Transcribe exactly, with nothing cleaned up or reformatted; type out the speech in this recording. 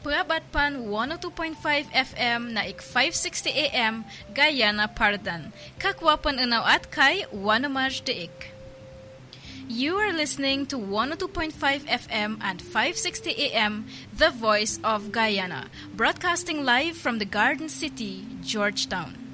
Purabat pan one oh two point five F M na ik five sixty A M Guyana Pardan. Kakwapan unaw at kay Wanamaj deik. You are listening to one oh two point five F M and five sixty A M, The Voice of Guyana, broadcasting live from the Garden City, Georgetown.